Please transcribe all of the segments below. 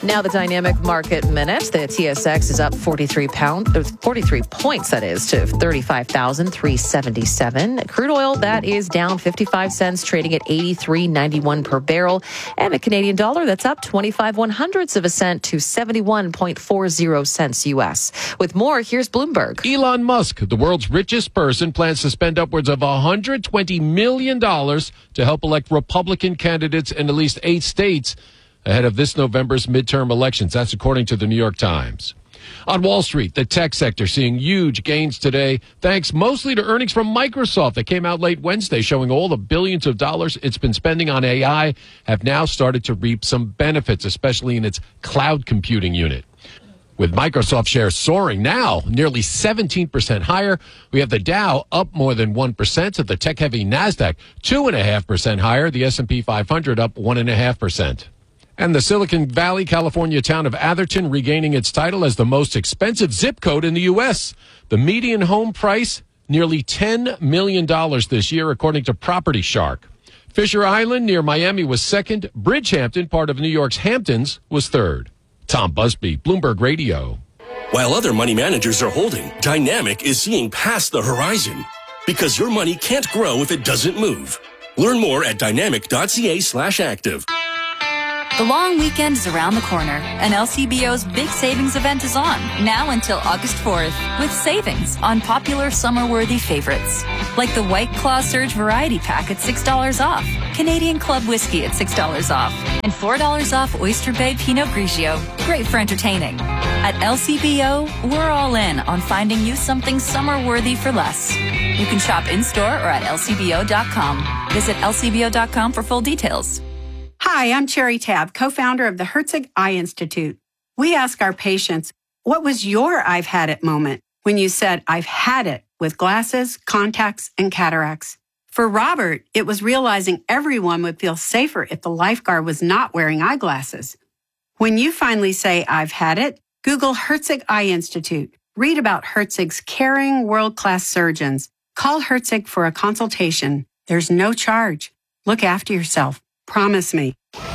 Now the Dynamic Market Minute. The TSX is up 43 points, that is, to 35,377. Crude oil, that is down 55 cents, trading at 83.91 per barrel. And the Canadian dollar, that's up 25 cents to 71.40 cents U.S. With more, here's Bloomberg. Elon Musk, the world's richest person, plans to spend upwards of $120 million to help elect Republican candidates in at least 8 states ahead of this November's midterm elections. That's according to the New York Times. On Wall Street, the tech sector seeing huge gains today, thanks mostly to earnings from Microsoft that came out late Wednesday, showing all the billions of dollars it's been spending on AI have now started to reap some benefits, especially in its cloud computing unit. With Microsoft shares soaring now, nearly 17% higher. We have the Dow up more than 1%, to the tech-heavy NASDAQ 2.5% higher, the S&P 500 up 1.5%. And the Silicon Valley, California town of Atherton regaining its title as the most expensive zip code in the U.S. The median home price, nearly $10 million this year, according to Property Shark. Fisher Island near Miami was second. Bridgehampton, part of New York's Hamptons, was third. Tom Busby, Bloomberg Radio. While other money managers are holding, Dynamic is seeing past the horizon. Because your money can't grow if it doesn't move. Learn more at dynamic.ca/active. The long weekend is around the corner, and LCBO's big savings event is on, now until August 4th, with savings on popular summer-worthy favorites, like the White Claw Surge Variety Pack at $6 off, Canadian Club Whiskey at $6 off, and $4 off Oyster Bay Pinot Grigio, great for entertaining. At LCBO, we're all in on finding you something summer-worthy for less. You can shop in-store or at lcbo.com. Visit lcbo.com for full details. Hi, I'm Cherry Tabb, co-founder of the Herzig Eye Institute. We ask our patients, what was your I've had it moment when you said, I've had it with glasses, contacts, and cataracts? For Robert, it was realizing everyone would feel safer if the lifeguard was not wearing eyeglasses. When you finally say, I've had it, Google Herzig Eye Institute. Read about Herzig's caring, world-class surgeons. Call Herzig for a consultation. There's no charge. Look after yourself. Promise me.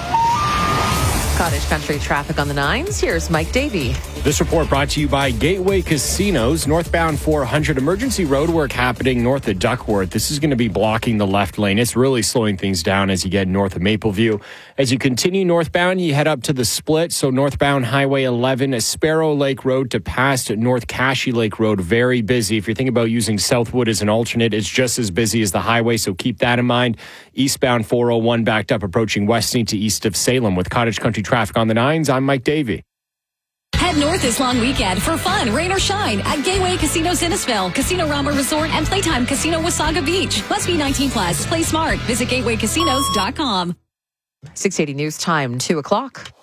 Cottage Country traffic on the 9s. Here's Mike Davey. This report brought to you by Gateway Casinos. Northbound 400 emergency roadwork happening north of Duckworth. This is going to be blocking the left lane. It's really slowing things down as you get north of Mapleview. As you continue northbound, you head up to the split. So northbound Highway 11, Sparrow Lake Road to past North Cashy Lake Road. Very busy. If you're thinking about using Southwood as an alternate, it's just as busy as the highway. So keep that in mind. Eastbound 401 backed up approaching Weston to east of Salem. With Cottage Country traffic on the 9s, I'm Mike Davey. Head north this long weekend for fun, rain or shine at Gateway Casino Innisfil, Casino Rama Resort, and Playtime Casino Wasaga Beach. Must be 18 plus. Play smart. Visit gatewaycasinos.com. 680 News Time, 2 o'clock.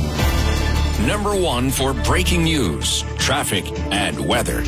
Number 1 for breaking news, traffic, and weather.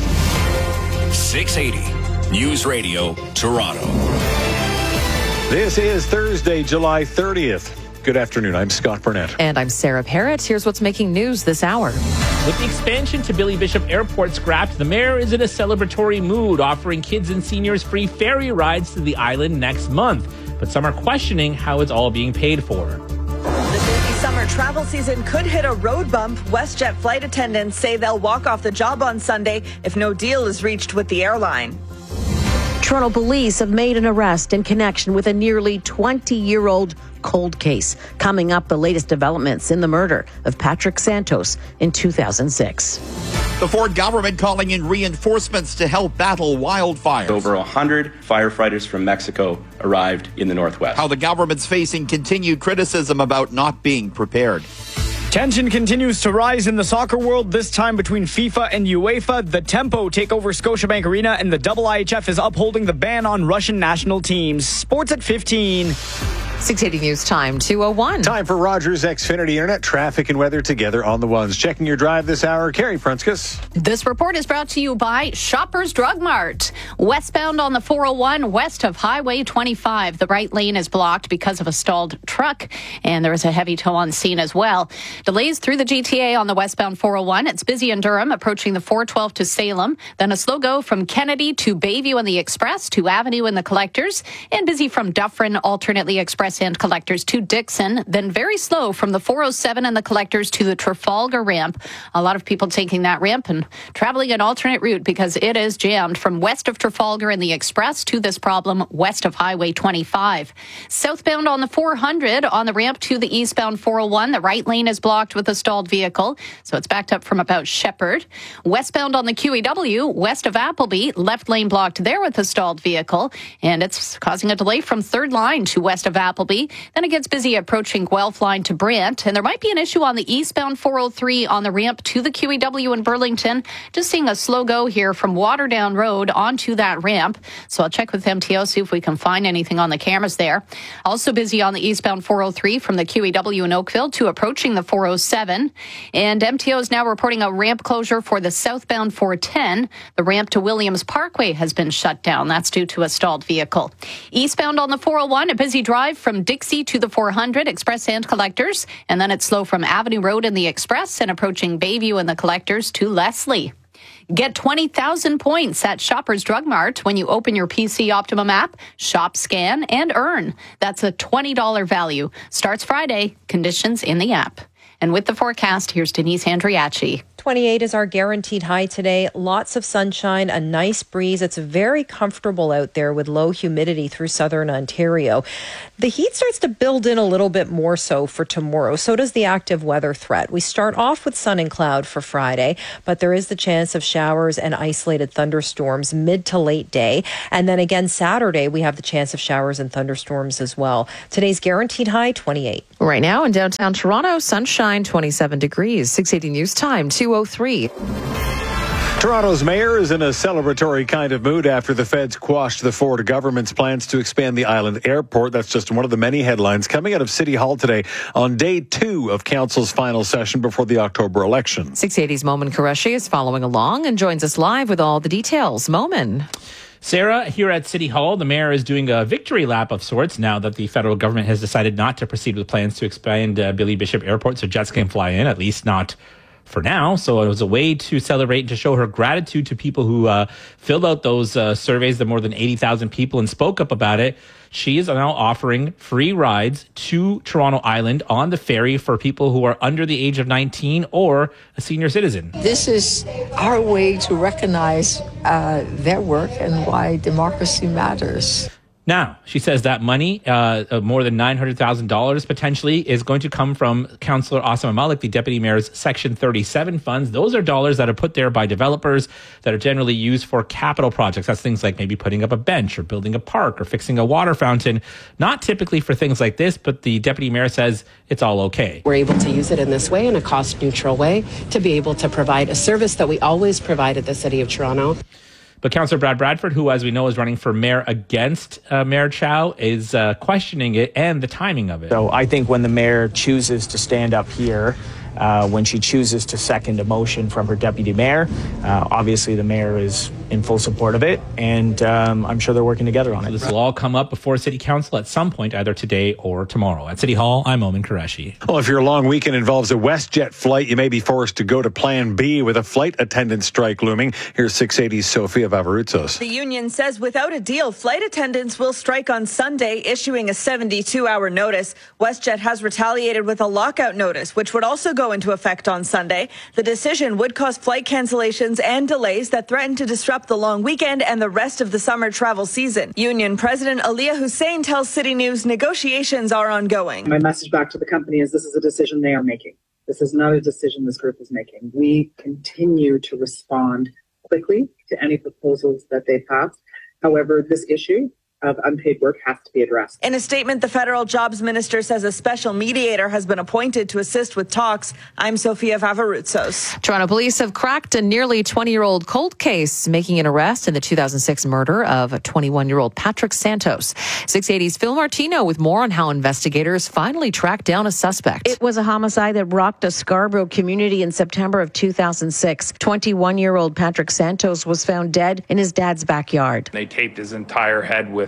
680 News Radio, Toronto. This is Thursday, July 30th. Good afternoon. I'm Scott Burnett. And I'm Sarah Parrott. Here's what's making news this hour. With the expansion to Billy Bishop Airport scrapped, the mayor is in a celebratory mood, offering kids and seniors free ferry rides to the island next month. But some are questioning how it's all being paid for. The busy summer travel season could hit a road bump. WestJet flight attendants say they'll walk off the job on Sunday if no deal is reached with the airline. Toronto police have made an arrest in connection with a nearly 20-year-old cold case. Coming up, the latest developments in the murder of Patrick Santos in 2006. The Ford government calling in reinforcements to help battle wildfires. Over 100 firefighters from Mexico arrived in the Northwest. How the government's facing continued criticism about not being prepared. Tension continues to rise in the soccer world, this time between FIFA and UEFA. The Tempo take over Scotiabank Arena, and the IIHF is upholding the ban on Russian national teams. Sports at 15. 680 News Time, 2:01. Time for Rogers Xfinity Internet traffic and weather together on the ones. Checking your drive this hour, Carrie Prunskis. This report is brought to you by Shoppers Drug Mart. Westbound on the 401 west of Highway 25. The right lane is blocked because of a stalled truck, and there is a heavy tow on scene as well. Delays through the GTA on the westbound 401. It's busy in Durham, approaching the 412 to Salem. Then a slow go from Kennedy to Bayview and the Express to Avenue and the Collectors. And busy from Dufferin, alternately Express Express and Collectors to Dixon, then very slow from the 407 and the Collectors to the Trafalgar ramp. A lot of people taking that ramp and traveling an alternate route because it is jammed from west of Trafalgar and the Express to this problem west of Highway 25. Southbound on the 400 on the ramp to the eastbound 401, the right lane is blocked with a stalled vehicle, so it's backed up from about Shepherd. Westbound on the QEW, west of Appleby, left lane blocked there with a stalled vehicle, and it's causing a delay from third line to west of Appleby. Then it gets busy approaching Guelph line to Brant, and there might be an issue on the eastbound 403 on the ramp to the QEW in Burlington. Just seeing a slow go here from Waterdown Road onto that ramp, so I'll check with MTO, see if we can find anything on the cameras there. Also busy on the eastbound 403 from the QEW in Oakville to approaching the 407, and MTO is now reporting a ramp closure for the southbound 410. The ramp to Williams Parkway has been shut down. That's due to a stalled vehicle. Eastbound on the 401, a busy drive from Dixie to the 400, Express and Collectors, and then it's slow from Avenue Road in the Express and approaching Bayview and the Collectors to Leslie. Get 20,000 points at Shoppers Drug Mart when you open your PC Optimum app, shop, scan, and earn. That's a $20 value. Starts Friday. Conditions in the app. And with the forecast, here's Denise Andriachi. 28 is our guaranteed high today. Lots of sunshine, a nice breeze. It's very comfortable out there with low humidity through southern Ontario. The heat starts to build in a little bit more so for tomorrow. So does the active weather threat. We start off with sun and cloud for Friday, but there is the chance of showers and isolated thunderstorms mid to late day. And then again, Saturday, we have the chance of showers and thunderstorms as well. Today's guaranteed high, 28. Right now in downtown Toronto, sunshine, 27 degrees. 680 News Time, 2:03. Toronto's mayor is in a celebratory kind of mood after the feds quashed the Ford government's plans to expand the island airport. That's just one of the many headlines coming out of City Hall today on day 2 of council's final session before the October election. 680's Momin Qureshi is following along and joins us live with all the details. Momin. Sarah, here at City Hall, the mayor is doing a victory lap of sorts now that the federal government has decided not to proceed with plans to expand Billy Bishop Airport so jets can fly in, at least not for now. So it was a way to celebrate and to show her gratitude to people who filled out those surveys, the more than 80,000 people, and spoke up about it. She is now offering free rides to Toronto Island on the ferry for people who are under the age of 19 or a senior citizen. This is our way to recognize their work and why democracy matters. Now, she says that money, more than $900,000 potentially, is going to come from Councillor Asama Malik, the deputy mayor's Section 37 funds. Those are dollars that are put there by developers that are generally used for capital projects. That's things like maybe putting up a bench or building a park or fixing a water fountain. Not typically for things like this, but the deputy mayor says it's all okay. We're able to use it in this way, in a cost-neutral way, to be able to provide a service that we always provide at the City of Toronto. But Councillor Brad Bradford, who, as we know, is running for mayor against Mayor Chow, is questioning it and the timing of it. So I think when the mayor chooses to stand up here, when she chooses to second a motion from her deputy mayor, obviously the mayor is in full support of it, and I'm sure they're working together on it. This will all come up before City Council at some point, either today or tomorrow. At City Hall, I'm Momin Qureshi. Well, if your long weekend involves a WestJet flight, you may be forced to go to Plan B with a flight attendant strike looming. Here's 680's Sofia Vavarutsos. The union says without a deal, flight attendants will strike on Sunday, issuing a 72-hour notice. WestJet has retaliated with a lockout notice, which would also go into effect on Sunday. The decision would cause flight cancellations and delays that threaten to disrupt the long weekend and the rest of the summer travel season. Union President Aliyah Hussein tells City News negotiations are ongoing. My message back to the company is this is a decision they are making. This is not a decision this group is making. We continue to respond quickly to any proposals that they pass. However, this issue of unpaid work has to be addressed. In a statement, the federal jobs minister says a special mediator has been appointed to assist with talks. I'm Sofia Vavarutsos. Toronto police have cracked a nearly 20-year-old cold case, making an arrest in the 2006 murder of 21-year-old Patrick Santos. 680's Phil Martino with more on how investigators finally tracked down a suspect. It was a homicide that rocked a Scarborough community in September of 2006. 21-year-old Patrick Santos was found dead in his dad's backyard. They taped his entire head with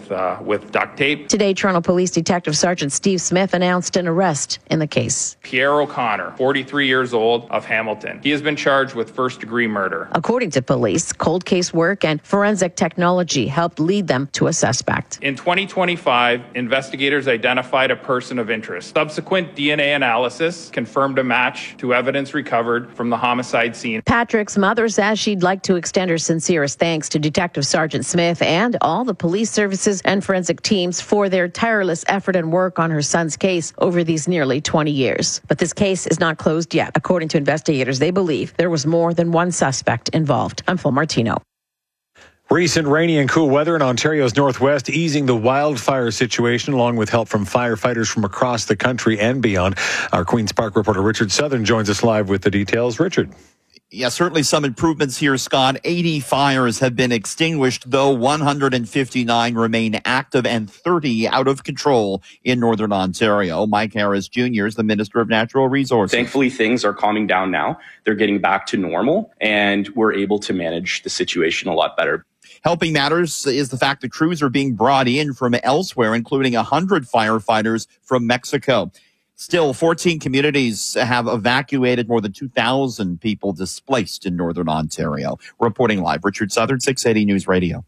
with duct tape. Today, Toronto Police Detective Sergeant Steve Smith announced an arrest in the case. Pierre O'Connor, 43 years old, of Hamilton. He has been charged with first-degree murder. According to police, cold case work and forensic technology helped lead them to a suspect. In 2025, investigators identified a person of interest. Subsequent DNA analysis confirmed a match to evidence recovered from the homicide scene. Patrick's mother says she'd like to extend her sincerest thanks to Detective Sergeant Smith and all the police services and forensic teams for their tireless effort and work on her son's case over these nearly 20 years. But this case is not closed yet. According to investigators, they believe there was more than one suspect involved. I'm Phil Martino. Recent rainy and cool weather in Ontario's northwest easing the wildfire situation, along with help from firefighters from across the country and beyond. Our Queen's Park reporter Richard Southern joins us live with the details. Richard. Yeah, certainly some improvements here, Scott. 80 fires have been extinguished, though 159 remain active and 30 out of control in Northern Ontario. Mike Harris Jr. is the Minister of Natural Resources. Thankfully, things are calming down now. They're getting back to normal, and we're able to manage the situation a lot better. Helping matters is the fact that crews are being brought in from elsewhere, including 100 firefighters from Mexico. Still, 14 communities have evacuated more than 2,000 people displaced in Northern Ontario. Reporting live, Richard Southern, 680 News Radio.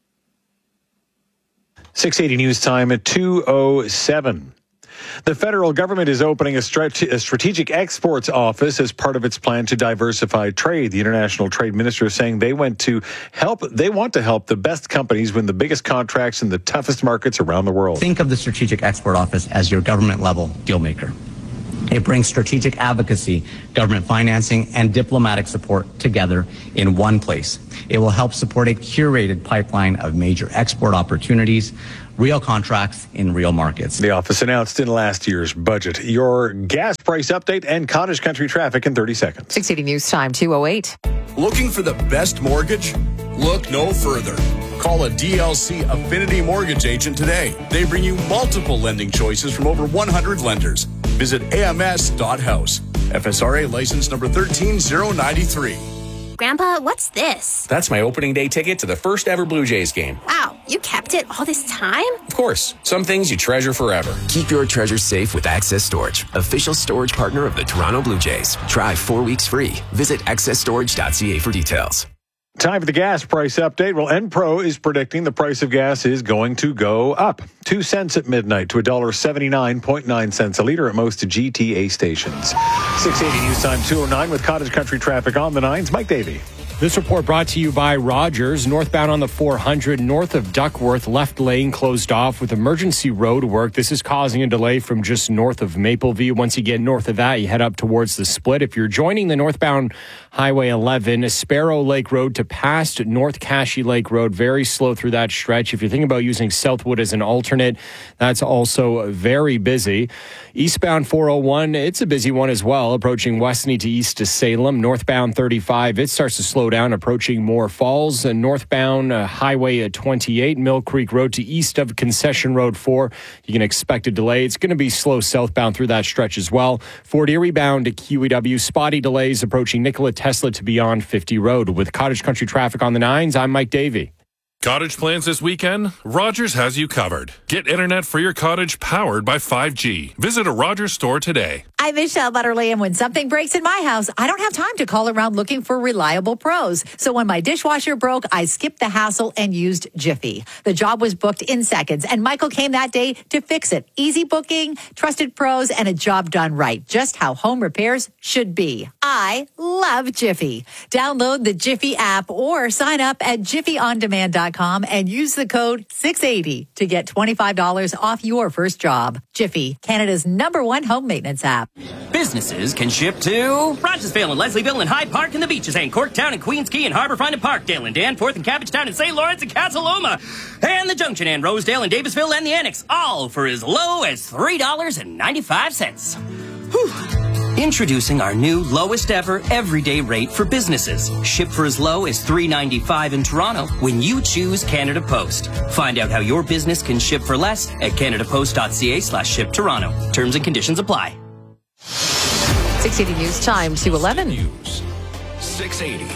680 News Time at 2:07. The federal government is opening a strategic exports office as part of its plan to diversify trade. The international trade minister is saying they want to help the best companies win the biggest contracts in the toughest markets around the world. Think of the strategic export office as your government level deal maker. It brings strategic advocacy, government financing, and diplomatic support together in one place. It will help support a curated pipeline of major export opportunities, real contracts in real markets. The office announced in last year's budget. Your gas price update and cottage country traffic in 30 seconds. 680 News Time, 2:08. Looking for the best mortgage? Look no further. Call a DLC Affinity Mortgage agent today. They bring you multiple lending choices from over 100 lenders. Visit ams.house. FSRA license number 13093. Grandpa, what's this? That's my opening day ticket to the first ever Blue Jays game. Wow, you kept it all this time? Of course, some things you treasure forever. Keep your treasures safe with Access Storage, official storage partner of the Toronto Blue Jays. Try 4 weeks free. Visit accessstorage.ca for details. Time for the gas price update. Well, Enpro is predicting the price of gas is going to go up 2 cents at midnight to $1.79.9 a liter at most GTA stations. 680 News Time 2:09 with Cottage Country traffic on the 9s. Mike Davey. This report brought to you by Rogers. Northbound on the 400 north of Duckworth, left lane closed off with emergency road work. This is causing a delay from just north of Mapleview. Once you get north of that, you head up towards the split. If you're joining the northbound Highway 11, Sparrow Lake Road to past North Cashy Lake Road, very slow through that stretch. If you're thinking about using Southwood as an alternate, that's also very busy. Eastbound 401, it's a busy one as well, approaching Westney to east to Salem. Northbound 35, it starts to slow down, approaching Moore Falls. Northbound Highway 28, Mill Creek Road to east of Concession Road 4. You can expect a delay. It's going to be slow southbound through that stretch as well. Fort Erie bound to QEW, spotty delays approaching Nikola Tesla to beyond 50 Road. With Cottage Country traffic on the 9s, I'm Mike Davey. Cottage plans this weekend? Rogers has you covered. Get internet for your cottage powered by 5G. Visit a Rogers store today. I'm Michelle Butterly, and when something breaks in my house, I don't have time to call around looking for reliable pros. So when my dishwasher broke, I skipped the hassle and used Jiffy. The job was booked in seconds, and Michael came that day to fix it. Easy booking, trusted pros, and a job done right. Just how home repairs should be. I love Jiffy. Download the Jiffy app or sign up at jiffyondemand.com and use the code 680 to get $25 off your first job. Jiffy, Canada's #1 home maintenance app. Businesses can ship to Rogersville and Leslieville and Hyde Park and the beaches and Corktown and Queens Quay and Harbourfront and Parkdale and Danforth and Cabbagetown and St. Lawrence and Cataloma and the Junction and Rosedale and Davisville and the Annex, all for as low as $3.95. Whew. Introducing our new lowest ever everyday rate for businesses. Ship for as low as $3.95 in Toronto when you choose Canada Post. Find out how your business can ship for less at canadapost.ca/ship-Toronto. Terms and conditions apply. 680 News Time, 2:11. News 680.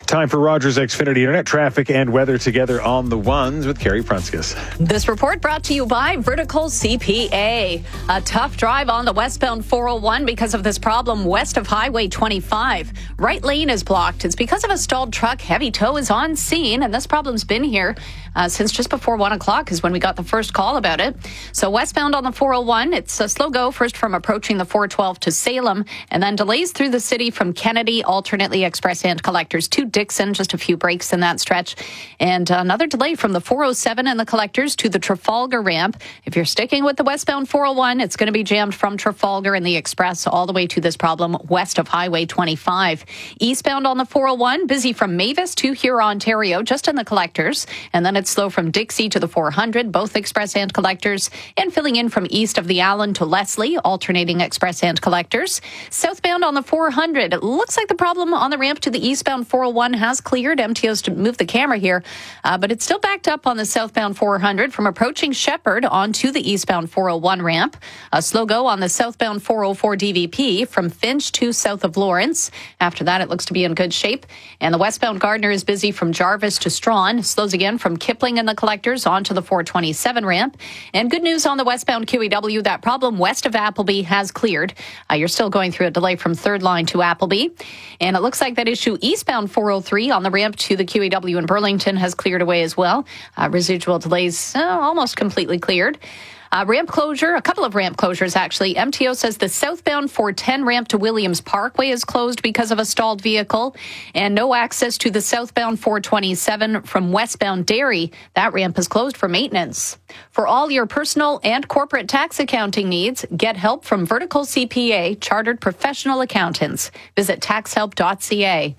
Time for Rogers Xfinity Internet traffic and weather together on the ones with Carrie Prunskis. This report brought to you by Vertical CPA. A tough drive on the westbound 401 because of this problem west of Highway 25. Right lane is blocked. It's because of a stalled truck. Heavy tow is on scene, and this problem's been here since just before 1 o'clock is when we got the first call about it. So westbound on the 401, it's a slow go first from approaching the 412 to Salem, and then delays through the city from Kennedy, alternately express and collectors to Dixon, just a few breaks in that stretch. And another delay from the 407 and the collectors to the Trafalgar ramp. If you're sticking with the westbound 401, it's going to be jammed from Trafalgar and the express all the way to this problem west of Highway 25. Eastbound on the 401, busy from Mavis to Huron, Ontario, just in the collectors. And then it's slow from Dixie to the 400, both express and collectors. And filling in from east of the Allen to Leslie, alternating express and collectors. Southbound on the 400, it looks like the problem on the ramp to the eastbound 401 has cleared. MTO's to move the camera here, but it's still backed up on the southbound 400 from approaching Shepherd onto the eastbound 401 ramp. A slow go on the southbound 404 DVP from Finch to south of Lawrence. After that, it looks to be in good shape. And the westbound Gardner is busy from Jarvis to Strawn. Slows again from Kipling and the collectors onto the 427 ramp. And good news on the westbound QEW, that problem west of Appleby has cleared. You're still going through a delay from third line to Appleby. And it looks like that issue eastbound 403 on the ramp to the QEW in Burlington has cleared away as well. Residual delays almost completely cleared. Ramp closure, a couple of ramp closures actually. MTO says the southbound 410 ramp to Williams Parkway is closed because of a stalled vehicle, and no access to the southbound 427 from westbound Derry. That ramp is closed for maintenance. For all your personal and corporate tax accounting needs, get help from Vertical CPA, chartered professional accountants. Visit taxhelp.ca.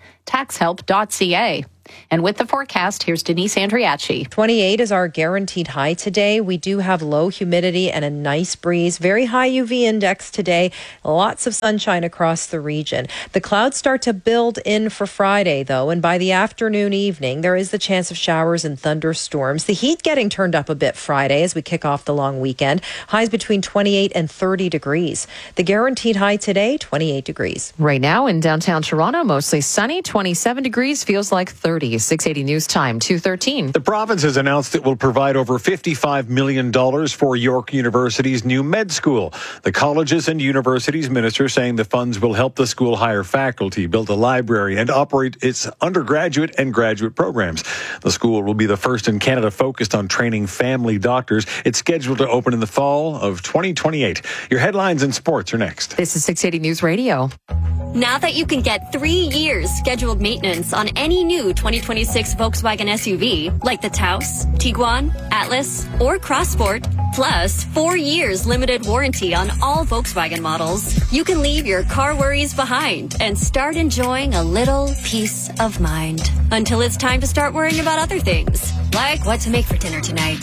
taxhelp.ca. And with the forecast, here's Denise Andriachi. 28 is our guaranteed high today. We do have low humidity and a nice breeze. Very high UV index today. Lots of sunshine across the region. The clouds start to build in for Friday, though, and by the afternoon, evening, there is the chance of showers and thunderstorms. The heat getting turned up a bit Friday as we kick off the long weekend. Highs between 28 and 30 degrees. The guaranteed high today, 28 degrees. Right now in downtown Toronto, mostly sunny, 27 degrees, feels like 30. 680 News Time, 2:13. The province has announced it will provide over $55 million for York University's new med school. The colleges and universities minister saying the funds will help the school hire faculty, build a library, and operate its undergraduate and graduate programs. The school will be the first in Canada focused on training family doctors. It's scheduled to open in the fall of 2028. Your headlines and sports are next. This is 680 News Radio. Now that you can get 3 years scheduled maintenance on any new 2026 Volkswagen SUV, like the Taos, Tiguan, Atlas, or Crossport, plus 4 years limited warranty on all Volkswagen models, you can leave your car worries behind and start enjoying a little peace of mind. Until it's time to start worrying about other things, like what to make for dinner tonight.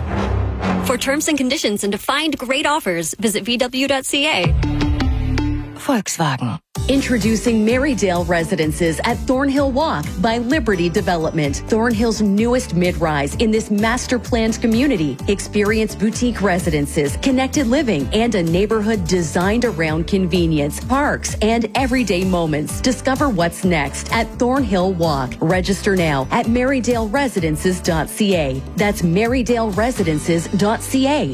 For terms and conditions and to find great offers, visit VW.ca. Volkswagen. Introducing Marydale Residences at Thornhill Walk by Liberty Development. Thornhill's newest mid-rise in this master-planned community. Experience boutique residences, connected living, and a neighborhood designed around convenience, parks, and everyday moments. Discover what's next at Thornhill Walk. Register now at MarydaleResidences.ca. That's MarydaleResidences.ca.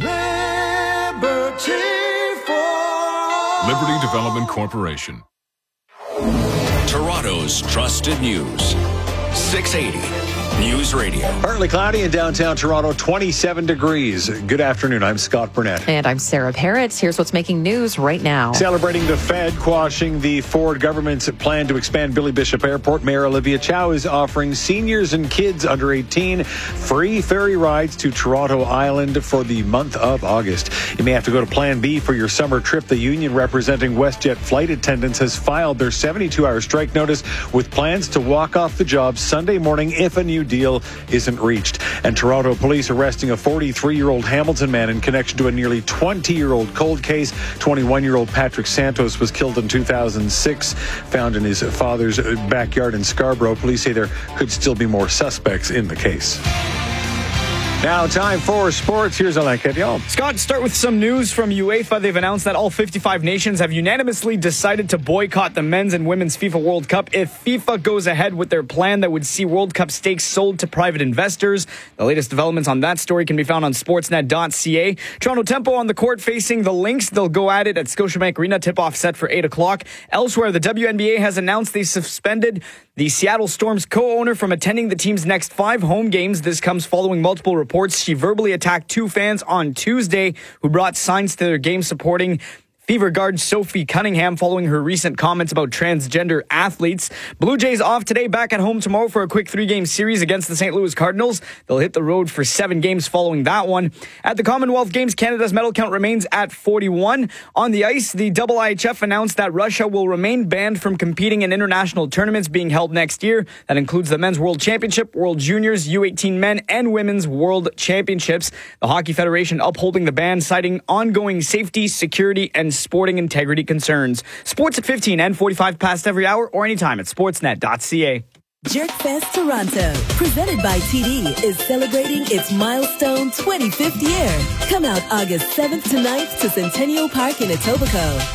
Liberty Development Corporation. Toronto's trusted news. 680 News Radio. Partly cloudy in downtown Toronto, 27 degrees. Good afternoon. I'm Scott Burnett. And I'm Sarah Parrott. Here's what's making news right now. Celebrating the Fed quashing the Ford government's plan to expand Billy Bishop Airport, Mayor Olivia Chow is offering seniors and kids under 18 free ferry rides to Toronto Island for the month of August. You may have to go to Plan B for your summer trip. The union representing WestJet flight attendants has filed their 72-hour strike notice with plans to walk off the job Sunday morning if a new deal isn't reached. And Toronto police arresting a 43-year-old Hamilton man in connection to a nearly 20-year-old cold case. 21-year-old Patrick Santos was killed in 2006, found in his father's backyard in Scarborough. Police say there could still be more suspects in the case. Now, time for sports. Here's Alain Quedion. Scott, start with some news from UEFA. They've announced that all 55 nations have unanimously decided to boycott the men's and women's FIFA World Cup if FIFA goes ahead with their plan that would see World Cup stakes sold to private investors. The latest developments on that story can be found on sportsnet.ca. Toronto Tempo on the court facing the Lynx. They'll go at it at Scotiabank Arena. Tip-off set for 8 o'clock. Elsewhere, the WNBA has announced they suspended the Seattle Storm's co-owner from attending the team's next 5 home games. This comes following multiple reports. She verbally attacked 2 fans on Tuesday who brought signs to their game supporting Fever guard Sophie Cunningham following her recent comments about transgender athletes. Blue Jays off today, back at home tomorrow for a quick 3-game series against the St. Louis Cardinals. They'll hit the road for 7 games following that one. At the Commonwealth Games, Canada's medal count remains at 41. On the ice, the IIHF announced that Russia will remain banned from competing in international tournaments being held next year. That includes the Men's World Championship, World Juniors, U18 Men, and Women's World Championships. The Hockey Federation upholding the ban, citing ongoing safety, security, and sporting integrity concerns. Sports at 15 and 45 past every hour or anytime at sportsnet.ca. Jerkfest Toronto, presented by TD, is celebrating its milestone 25th year. Come out August 7th to 9th to Centennial Park in Etobicoke.